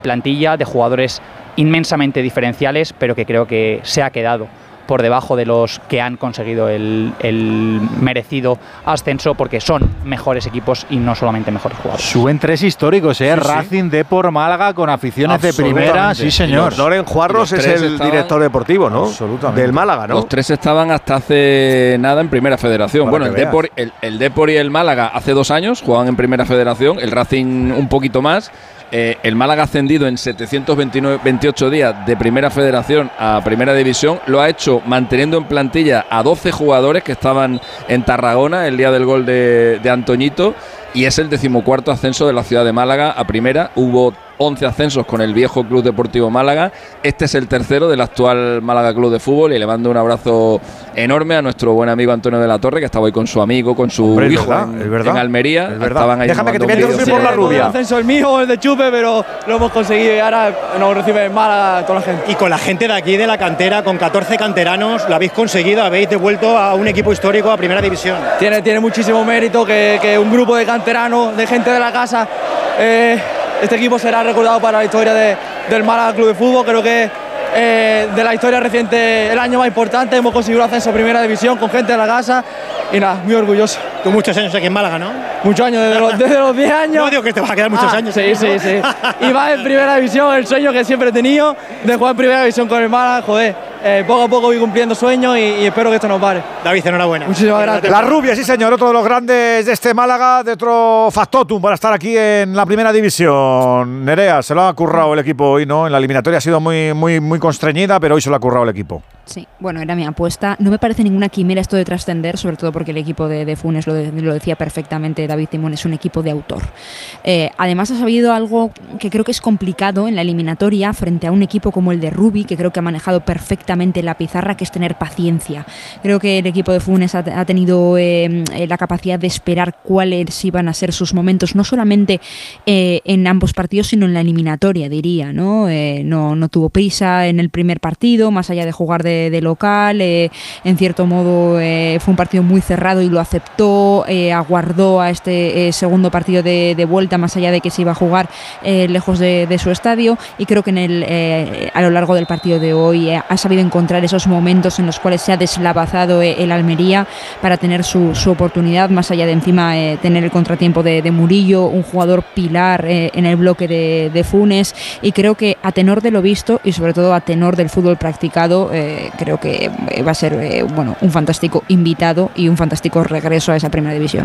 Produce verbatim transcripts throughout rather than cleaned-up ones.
plantilla de jugadores inmensamente diferenciales, pero que creo que se ha quedado por debajo de los que han conseguido el, el merecido ascenso, porque son mejores equipos y no solamente mejores jugadores. Suben tres históricos, ¿eh? Sí, Racing, sí. Depor, Málaga, con aficiones de primera. Sí, señor. Loren Juarros es el estaban, director deportivo, ¿no? Absolutamente. Del Málaga, ¿no? Los tres estaban hasta hace nada en Primera Federación. Para bueno, el Depor, el, el Depor y el Málaga hace dos años jugaban en Primera Federación, el Racing un poquito más. Eh, el Málaga ha ascendido en setecientos veintiocho días de Primera Federación a Primera División. Lo ha hecho manteniendo en plantilla a doce jugadores que estaban en Tarragona el día del gol de, de Antoñito, y es el decimocuarto ascenso de la ciudad de Málaga a Primera. Hubo once ascensos con el viejo Club Deportivo Málaga. Este es el tercero del actual Málaga Club de Fútbol, y le mando un abrazo enorme a nuestro buen amigo Antonio de la Torre, que estaba hoy con su amigo, con su Hombre, hijo es verdad, en, es verdad, en Almería. Es verdad. Estaban ahí. Déjame que te quede dormir por la rubia. El ascenso el mío, el de Chupe, pero lo hemos conseguido y ahora nos recibe en Málaga toda la gente. Y con la gente de aquí, de la cantera, con catorce canteranos, lo habéis conseguido, habéis devuelto a un equipo histórico a Primera División. Tiene, tiene muchísimo mérito que, que un grupo de canteranos, de gente de la casa, eh, este equipo será recordado para la historia de, del Málaga Club de Fútbol. Creo que eh, de la historia reciente, el año más importante, hemos conseguido ascenso a Primera División con gente de la casa y nada, muy orgulloso. Tú muchos años aquí en Málaga, ¿no? Muchos años, desde los, desde los diez años. No digo que te vas a quedar muchos ah, años. Sí, sí, sí. Y va en Primera División, el sueño que siempre he tenido de jugar en Primera División con el Málaga, joder. Eh, poco a poco voy cumpliendo sueños y, y espero que esto nos pare. David, enhorabuena. Muchísimas gracias. La rubia, sí señor, otro de los grandes de este Málaga, de otro factotum para estar aquí en la Primera División. Nerea, se lo ha currado el equipo hoy, ¿no? En la eliminatoria ha sido muy, muy, muy constreñida, pero hoy se lo ha currado el equipo. Sí, bueno, era mi apuesta. No me parece ninguna quimera esto de trascender, sobre todo porque el equipo de, de Funes, lo, de, lo decía perfectamente David Timón, es un equipo de autor. Eh, además ha sabido algo que creo que es complicado en la eliminatoria frente a un equipo como el de Rubi, que creo que ha manejado perfectamente la pizarra, que es tener paciencia. Creo que el equipo de Funes ha, ha tenido eh, la capacidad de esperar cuáles iban a ser sus momentos, no solamente eh, en ambos partidos, sino en la eliminatoria, diría, ¿no? Eh, no, no tuvo prisa en el primer partido, más allá de jugar de de local, eh, en cierto modo eh, fue un partido muy cerrado y lo aceptó, eh, aguardó a este eh, segundo partido de, de vuelta, más allá de que se iba a jugar eh, lejos de, de su estadio, y creo que en el, eh, a lo largo del partido de hoy eh, ha sabido encontrar esos momentos en los cuales se ha deslavazado eh, el Almería para tener su, su oportunidad, más allá de encima eh, tener el contratiempo de, de Murillo, un jugador pilar eh, en el bloque de, de Funes, y creo que a tenor de lo visto y sobre todo a tenor del fútbol practicado, eh, creo que va a ser eh, bueno, un fantástico invitado y un fantástico regreso a esa Primera División.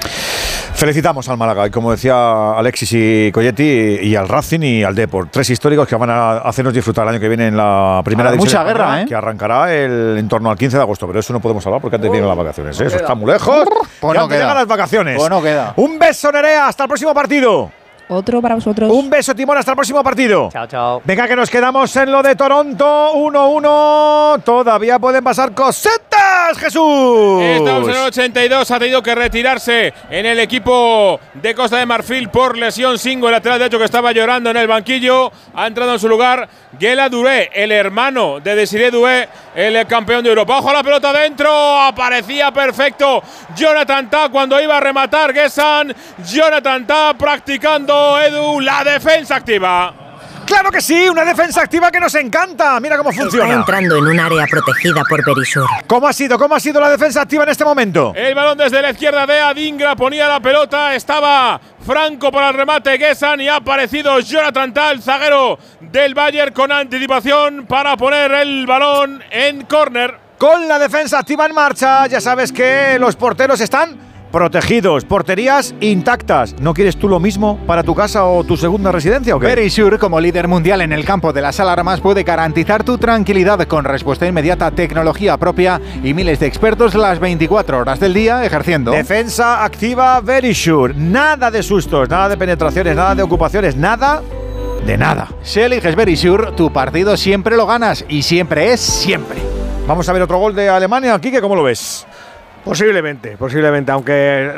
Felicitamos al Málaga, y como decía Alexis y Colletti, y al Racing y al Depor, tres históricos que van a hacernos disfrutar el año que viene en la Primera División. Mucha guerra, ¿eh? Que arrancará el, en torno al quince de agosto, pero eso no podemos hablar porque antes vienen las vacaciones, ¿eh? Eso está muy lejos. Pues no queda. Llegan las vacaciones. Pues no queda. Un beso, Nerea, hasta el próximo partido. Otro para vosotros. Un beso, Timón, hasta el próximo partido. Chao, chao. Venga, que nos quedamos en lo de Toronto. uno uno. Todavía pueden pasar cositas, Jesús. Estamos en el ochenta y dos. Ha tenido que retirarse en el equipo de Costa de Marfil por lesión. Singo, el lateral derecho, que estaba llorando en el banquillo. Ha entrado en su lugar Guela Duré, el hermano de Desiré Doué, el campeón de Europa. ¡Ojo a la pelota dentro! Aparecía perfecto Jonathan Tah cuando iba a rematar Guessán. Jonathan Tah practicando, Edu, la defensa activa. ¡Claro que sí! Una defensa activa que nos encanta. Mira cómo funciona. Está entrando en un área protegida por Berisur. ¿Cómo ha sido? ¿Cómo ha sido la defensa activa en este momento? El balón desde la izquierda de Adingra, ponía la pelota, estaba Franco para el remate Guessán y ha aparecido Jonathan Tah, el zaguero del Bayern, con anticipación para poner el balón en córner. Con la defensa activa en marcha, ya sabes que los porteros están protegidos, porterías intactas. ¿No quieres tú lo mismo para tu casa o tu segunda residencia o qué? Verisur, como líder mundial en el campo de las alarmas, puede garantizar tu tranquilidad con respuesta inmediata, tecnología propia y miles de expertos las veinticuatro horas del día ejerciendo. Defensa activa Verisur. Nada de sustos, nada de penetraciones, nada de ocupaciones, nada de nada. Si eliges Verisur, tu partido siempre lo ganas, y siempre es siempre. Vamos a ver otro gol de Alemania. Quique, ¿cómo lo ves? Posiblemente, posiblemente, aunque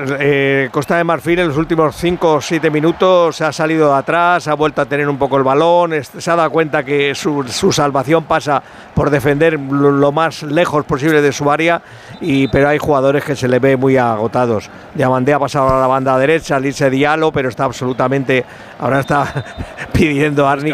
eh, Costa de Marfil en los últimos cinco o siete minutos se ha salido de atrás, ha vuelto a tener un poco el balón, se ha dado cuenta que su, su salvación pasa por defender lo, lo más lejos posible de su área, y, pero hay jugadores que se le ve muy agotados. Diamandé ha pasado a la banda derecha, al irse Diallo, pero está absolutamente, ahora está pidiendo a Arni